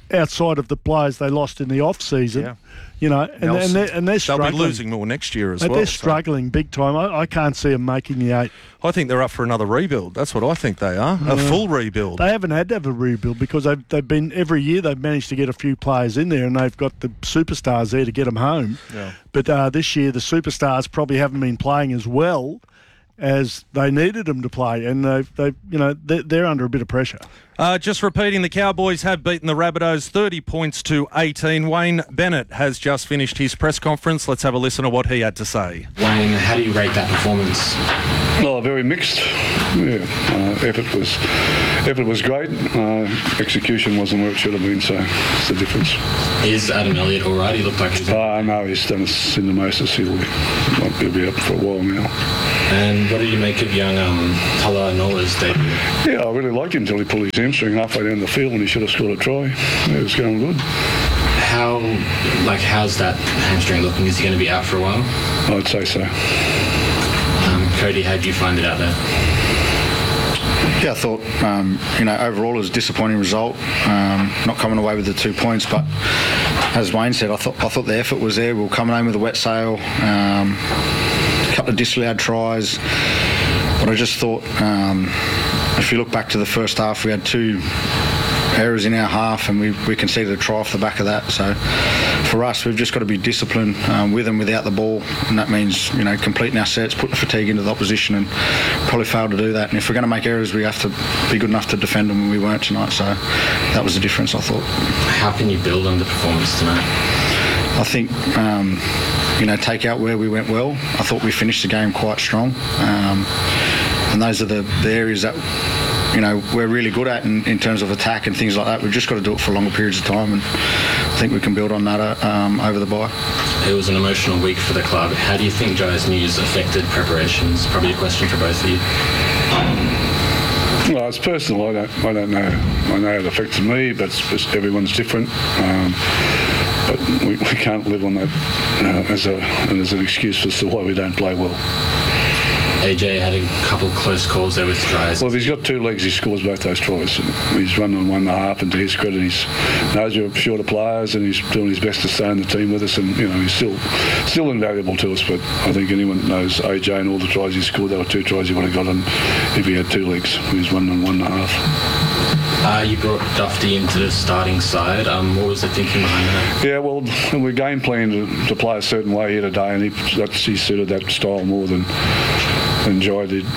outside of the players they lost in the off-season. Yeah. You know, and they're struggling. They'll be losing more next year as well. They're struggling big time. I can't see them making the 8. I think they're up for another rebuild. That's what I think they are. A full rebuild. They haven't had to have a rebuild because they've been every year they've managed to get a few players in there and they've got the superstars there to get them home. Yeah. But this year the superstars probably haven't been playing as well as they needed them to play, and they're under a bit of pressure. Just repeating, the Cowboys have beaten the Rabbitohs 30 points to 18. Wayne Bennett has just finished his press conference. Let's have a listen to what he had to say. Wayne, how do you rate that performance? Oh, very mixed. Yeah, effort was great. Execution wasn't where it should have been, so it's the difference. Is Adam Elliott all right? He looked like he's... No, he's done us in the Moses. He'll be up for a while now. And what did you make of young Tala Nola's debut? Yeah, I really liked him until he pulled his hamstring halfway down the field and he should have scored a try. It was going good. How's that hamstring looking? Is he going to be out for a while? I'd say so. Cody, how do you find it out there? Yeah, I thought, overall it was a disappointing result, not coming away with the 2 points, but as Wayne said, I thought the effort was there. We were coming home with a wet sail, a couple of disallowed tries, but I just thought, if you look back to the first half, we had 2 errors in our half and we conceded a try off the back of that. So for us, we've just got to be disciplined with and without the ball, and that means completing our sets, put the fatigue into the opposition, and probably failed to do that. And if we're going to make errors, we have to be good enough to defend them, and we weren't tonight. So that was the difference, I thought. How can you build on the performance tonight? I think take out where we went well. I thought we finished the game quite strong, and those are the areas that we're really good at in terms of attack and things like that. We've just got to do it for longer periods of time, and I think we can build on that over the bye. It was an emotional week for the club. How do you think Jai's news affected preparations? Probably a question for both of you. Well, it's personal. I don't know. I know it affects me, but everyone's different. But we can't live on that as an excuse as to why we don't play well. AJ had a couple close calls there with tries. Well, if he's got 2 legs, he scores both those tries. He's run on 1.5, and to his credit, he knows we're shorter players, and he's doing his best to stay in the team with us. And he's still invaluable to us. But I think anyone that knows AJ and all the tries he scored, there were 2 tries he would have gotten if he had 2 legs. He's run on 1.5. You brought Dufty into the starting side. What was the thinking behind that? Yeah, well, we game planned to play a certain way here today, and he suited that style more than Jai did.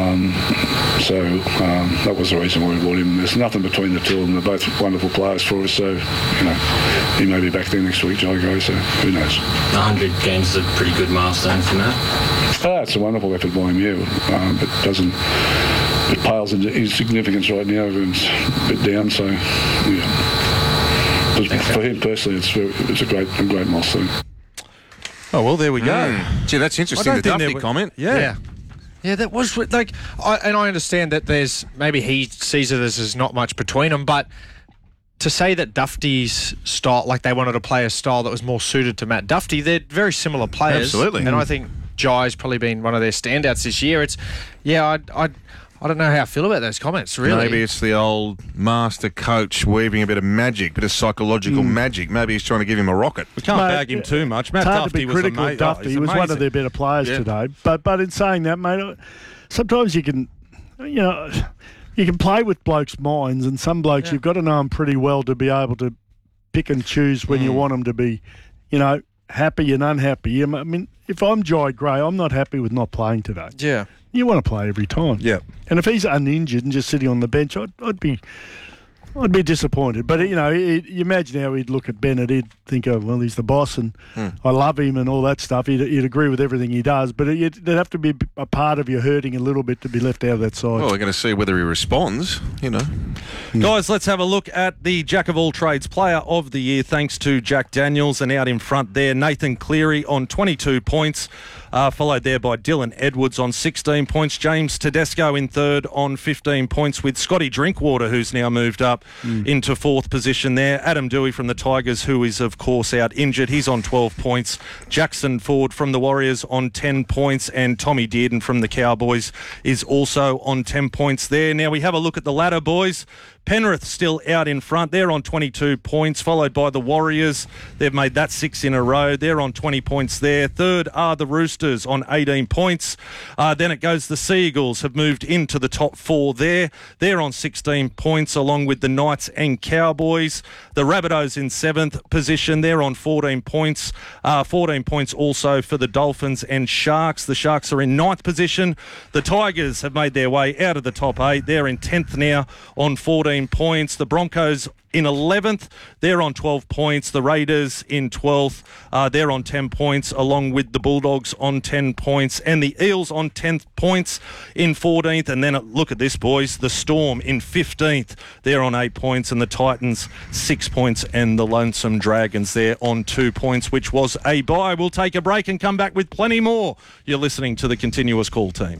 That was the reason why we brought him. There's nothing between the two of them. They're both wonderful players for us, so he may be back there next week, Jai Gray, so who knows. 100 games is a pretty good milestone for Matt. It's a wonderful effort by him, yeah. It pales in significance right now. Everyone's a bit down, so yeah. But for him personally, it's a great milestone. Oh well, there we go. Gee, that's interesting. The Duffy comment. Yeah, that was I understand that there's maybe he sees it as there's not much between them, but to say that Dufty's style, like they wanted to play a style that was more suited to Matt Dufty, they're very similar players. Absolutely. And I think Jai's probably been one of their standouts this year. I don't know how I feel about those comments, really. Maybe it's the old master coach weaving a bit of magic, a bit of psychological magic. Maybe he's trying to give him a rocket. We can't bag him too much. Matt hard Dufty to be was critical amazing. of Dufty. He was one of their better players today. But in saying that, mate, sometimes you can, you can play with blokes' minds, and some blokes you've got to know them pretty well to be able to pick and choose when you want them to be, happy and unhappy. I mean, if I'm Jai Gray, I'm not happy with not playing today. Yeah. You want to play every time. Yeah. And if he's uninjured and just sitting on the bench, I'd be disappointed. But, you imagine how he'd look at Bennett. He'd think, oh, well, he's the boss and I love him and all that stuff. He'd agree with everything he does. But there'd have to be a part of you hurting a little bit to be left out of that side. Well, we're going to see whether he responds, Guys, let's have a look at the Jack of all trades player of the year, thanks to Jack Daniels. And out in front there, Nathan Cleary on 22 points. Followed there by Dylan Edwards on 16 points. James Tedesco in third on 15 points, with Scotty Drinkwater, who's now moved up into fourth position there. Adam Dewey from the Tigers, who is, of course, out injured. He's on 12 points. Jackson Ford from the Warriors on 10 points. And Tommy Dearden from the Cowboys is also on 10 points there. Now we have a look at the ladder, boys. Penrith still out in front. They're on 22 points, followed by the Warriors. They've made that 6 in a row. They're on 20 points there. Third are the Roosters on 18 points. Then it goes the Seagulls have moved into the top 4 there. They're on 16 points along with the Knights and Cowboys. The Rabbitohs in 7th position. They're on 14 points. 14 points also for the Dolphins and Sharks. The Sharks are in 9th position. The Tigers have made their way out of the top 8. They're in 10th now on 14 points. The Broncos in 11th. They're on 12 points. The Raiders in 12th. They're on 10 points, along with the Bulldogs on 10 points. And the Eels on 10th points in 14th. And then look at this, boys. The Storm in 15th. They're on 8 points. And the Titans 6 points. And the Lonesome Dragons there on 2 points, which was a bye. We'll take a break and come back with plenty more. You're listening to the Continuous Call team.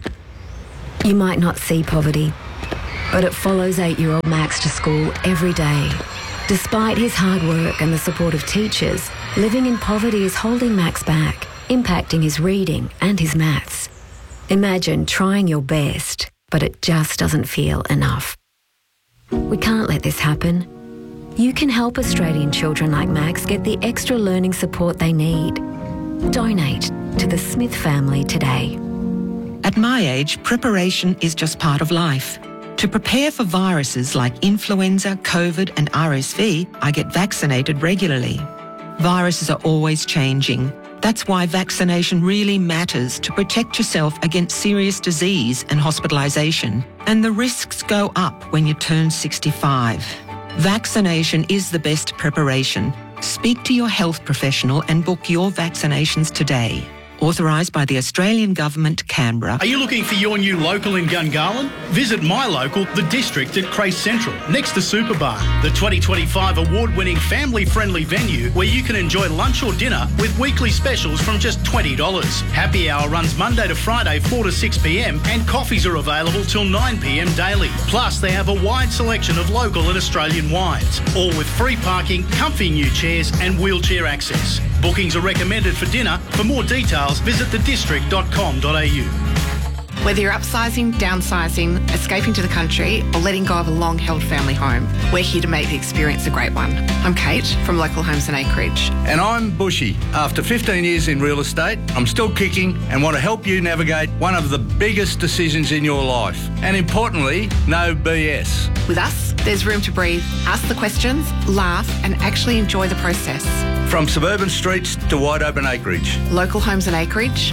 You might not see poverty, but it follows 8-year-old Max to school every day. Despite his hard work and the support of teachers, living in poverty is holding Max back, impacting his reading and his maths. Imagine trying your best, but it just doesn't feel enough. We can't let this happen. You can help Australian children like Max get the extra learning support they need. Donate to the Smith family today. At my age, preparation is just part of life. To prepare for viruses like influenza, COVID and RSV, I get vaccinated regularly. Viruses are always changing. That's why vaccination really matters to protect yourself against serious disease and hospitalisation. And the risks go up when you turn 65. Vaccination is the best preparation. Speak to your health professional and book your vaccinations today. Authorised by the Australian Government, Canberra. Are you looking for your new local in Gungahlin? Visit my local, The District at Crace Central, next to Superbar, the 2025 award-winning family-friendly venue where you can enjoy lunch or dinner with weekly specials from just $20. Happy hour runs Monday to Friday 4 to 6 p.m. and coffees are available till 9 p.m. daily. Plus, they have a wide selection of local and Australian wines, all with free parking, comfy new chairs and wheelchair access. Bookings are recommended for dinner. For more details, visit thedistrict.com.au. Whether you're upsizing, downsizing, escaping to the country, or letting go of a long-held family home, we're here to make the experience a great one. I'm Kate from Local Homes and Acreage. And I'm Bushy. After 15 years in real estate, I'm still kicking and want to help you navigate one of the biggest decisions in your life. And importantly, no BS. With us, there's room to breathe, ask the questions, laugh, and actually enjoy the process. From suburban streets to wide open acreage. Local Homes and Acreage,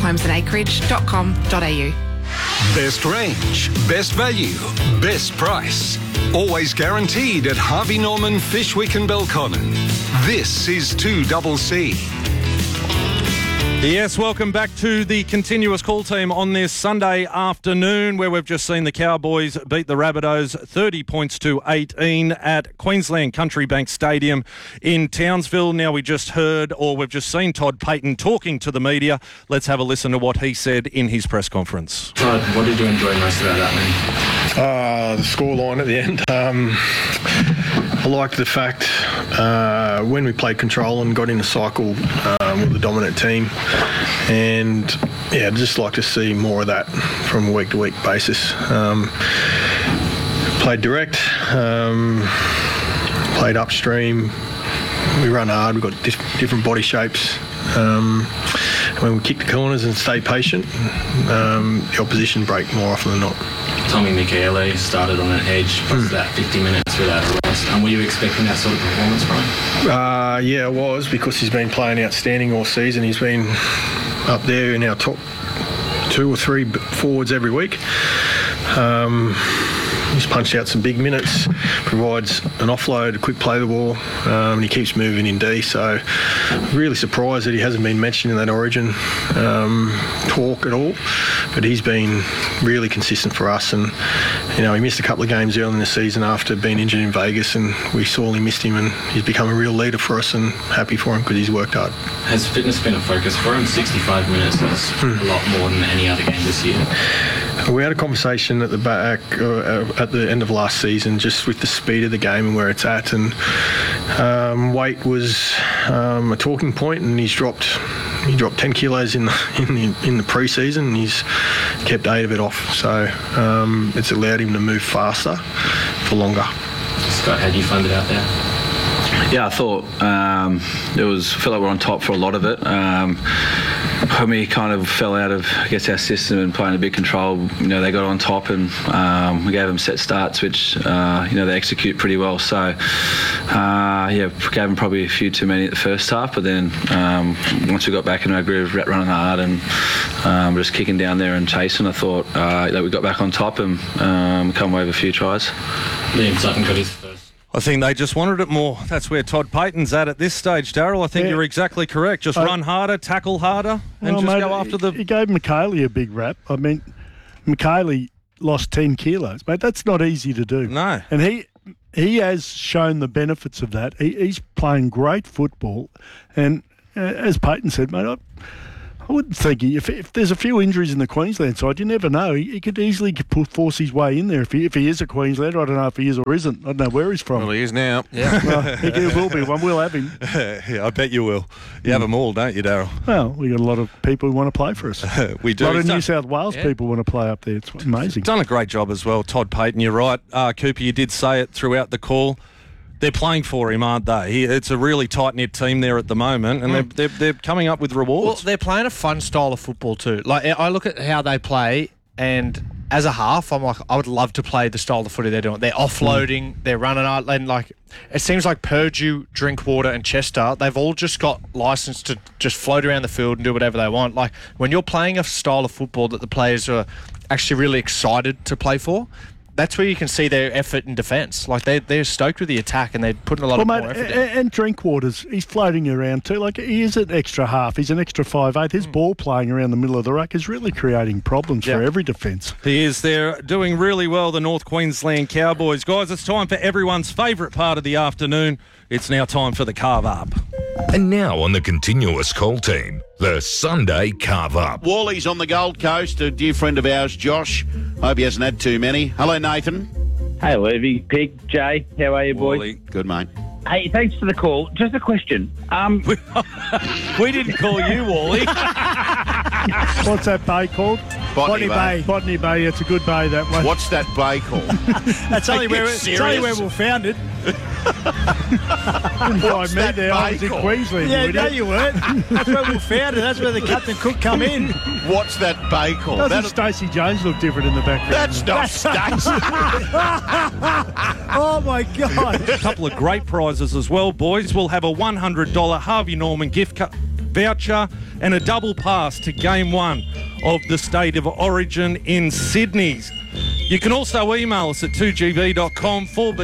localhomesandacreage.com.au. Best range, best value, best price. Always guaranteed at Harvey Norman, Fishwick and Belconnen. This is 2CC. Yes, welcome back to the Continuous Call team on this Sunday afternoon, where we've just seen the Cowboys beat the Rabbitohs 30 points to 18 at Queensland Country Bank Stadium in Townsville. Now we've just seen Todd Payten talking to the media. Let's have a listen to what he said in his press conference. Todd, what did you enjoy most about that man? The scoreline at the end. I liked the fact when we played control and got in a cycle with the dominant team, and yeah, I'd just like to see more of that from a week-to-week basis. Played direct, played upstream. We run hard. We've got different body shapes. When we kick the corners and stay patient, the opposition break more often than not. Tommy Michele started on an edge, plus that 50 minutes without a rest. And were you expecting that sort of performance from him? Yeah, I was, because he's been playing outstanding all season. He's been up there in our top 2 or 3 forwards every week. He's punched out some big minutes, provides an offload, a quick play the ball, and he keeps moving in D. So really surprised that he hasn't been mentioned in that Origin talk at all. But he's been really consistent for us, and he missed a couple of games early in the season after being injured in Vegas, and we sorely missed him, and he's become a real leader for us, and happy for him because he's worked hard. Has fitness been a focus for him? 65 minutes is a lot more than any other game this year. We had a conversation at the back at the end of last season, just with the speed of the game and where it's at, and weight was a talking point, and he dropped 10 kilos in the pre-season, and he's kept 8 of it off. So it's allowed him to move faster for longer. Scott, how do you find it out there? Yeah, I thought felt like we're on top for a lot of it. When we kind of fell out of, I guess, our system and playing a bit control, they got on top and we gave them set starts, which, they execute pretty well. So, gave them probably a few too many at the first half, but then once we got back in our groove, running hard and just kicking down there and chasing, I thought that we got back on top and come away with a few tries. Liam Sutton got his first. I think they just wanted it more. That's where Todd Payton's at this stage, Daryl. I think you're exactly correct. Just run harder, tackle harder, and go after the... He gave McHaley a big rap. I mean, McHaley lost 10 kilos, mate. That's not easy to do. No. And he has shown the benefits of that. He's playing great football. And as Payton said, mate, I wouldn't think if there's a few injuries in the Queensland side, you never know. He could easily force his way in there if he is a Queenslander. I don't know if he is or isn't. I don't know where he's from. Well, he is now. Yeah, well, he will be one. We'll have him. Yeah, I bet you will. You have them all, don't you, Daryl? Well, we got a lot of people who want to play for us. We do. A lot of New South Wales people want to play up there. It's amazing. Done a great job as well, Todd Payton. You're right, Cooper. You did say it throughout the call. They're playing for him, aren't they? It's a really tight-knit team there at the moment, and they're coming up with rewards. Well, they're playing a fun style of football too. Like, I look at how they play, and as a half, I'm like, I would love to play the style of footy they're doing. They're offloading, they're running out, and it seems like Purdue, Drinkwater, and Chester, they've all just got license to just float around the field and do whatever they want. Like, when you're playing a style of football that the players are actually really excited to play for, that's where you can see their effort in defence. Like, they're stoked with the attack and they're putting a lot more effort in. And Drinkwater's, he's floating around too. Like, he is an extra half. He's an extra 5'8". His ball playing around the middle of the ruck is really creating problems for every defence. He is. They're doing really well, the North Queensland Cowboys. Guys, it's time for everyone's favourite part of the afternoon. It's now time for the Carve Up. And now on the continuous call team, the Sunday Carve Up. Wally's on the Gold Coast, a dear friend of ours, Josh. Hope he hasn't had too many. Hello, Nathan. Hey, Levy, Pig, Jay. How are you, boys? Wally. Good, mate. Hey, thanks for the call. Just a question. We didn't call you, Wally. What's that bay called? Botany Bay. Botany Bay. It's a good bay, that one. What's that bay called? That's only where we found it. What's that there. I was in Queensland. Yeah, no, you weren't. That's where we found it. That's where the Captain Cook come in. What's that bay called? Doesn't Stacey Jones look different in the background? That's not Stacey. Oh, my God. A couple of great prizes as well, boys. We'll have a $100 Harvey Norman gift voucher and a double pass to Game 1 of the State of Origin in Sydney. You can also email us at 2gv.com,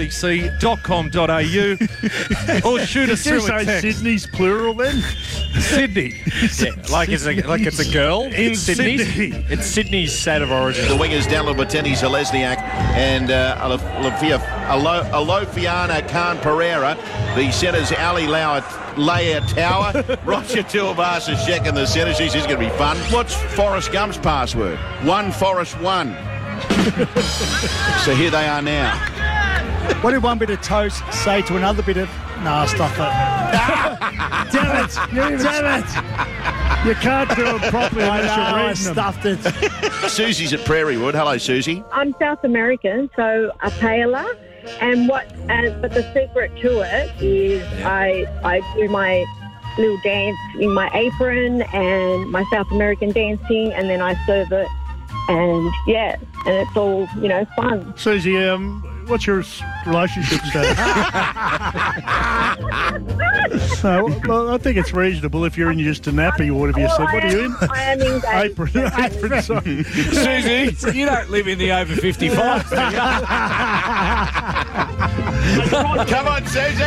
4bc.com.au or shoot us through a text. Sydney's plural then? Sydney. Like it's a girl in Sydney. It's Sydney's State of Origin. The wingers, Dallin Bateni, Zalesniak and Alofiana Khan Pereira. The centres, Ali Leia Tower. Roger Tuivasa-Sheck in the centres. This is going to be fun. What's Forrest Gump's password? 1 Forrest 1. So here they are now. What did one bit of toast say to another bit of... Nah, stuff it. Damn it! Damn it! You can't do it properly unless you're reading them. Stuffed it. Susie's at Prairie Wood. Hello, Susie. I'm South American, so a paella. And but the secret to it is I do my little dance in my apron and my South American dancing, and then I serve it. And and it's all, fun. Susie, what's your relationship status? Well, I think it's reasonable if you're in just a nappy or whatever you said. What are you in? I am engaged. Apron, sorry. Susie, you don't live in the over 55s, do you? Come on, Susie!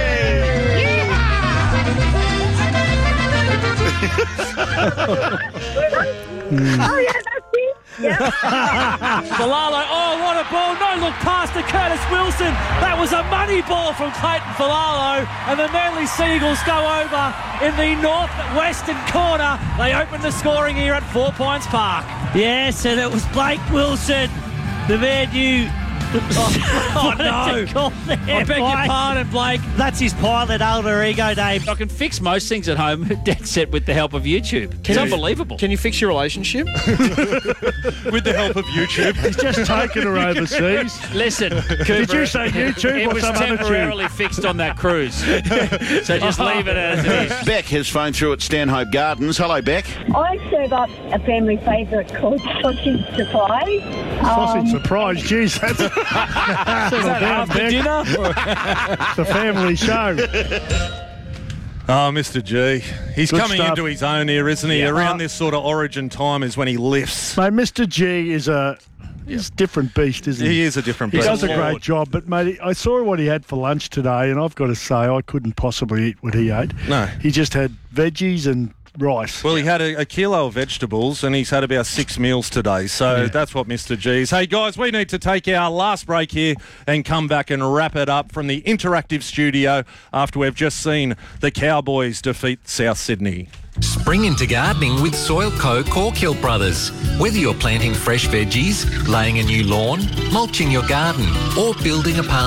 Oh, yeah, that's it. Yeah. Falalo, what a ball. No look past to Curtis Wilson. That was a money ball from Clayton Falalo. And the Manly Seagulls go over in the northwestern corner. They open the scoring here at 4 Points Park. Yes, and it was Blake Wilson, the man you Oh, no. I beg your pardon, Blake. That's his pilot alter ego, Dave. I can fix most things at home, dead set with the help of YouTube. It's unbelievable. Can you fix your relationship? With the help of YouTube. He's just taken her overseas. Listen, Cooper, Did you say YouTube it or was some other temporarily tube? fixed on that cruise. So just leave it as it is. Beck has phoned through at Stanhope Gardens. Hello, Beck. I serve up a family favourite called Sausage Surprise. Sausage surprise, jeez, that's Is that after dinner? It's a family show. Oh, Mr. G. He's Good coming stuff. into his own here, isn't he? Yeah. Around this sort of origin time is when he lifts. Mate, Mr. G is a different beast, isn't he? He is a different He beast. does a great job, but mate, I saw what he had for lunch today, and I've got to say I couldn't possibly eat what he ate. No. He just had veggies and rice. Well, he had a kilo of vegetables and he's had about 6 meals today. So that's what Mr. G is. Hey, guys, we need to take our last break here and come back and wrap it up from the interactive studio after we've just seen the Cowboys defeat South Sydney. Spring into gardening with Soilco Corkhill Brothers. Whether you're planting fresh veggies, laying a new lawn, mulching your garden, or building a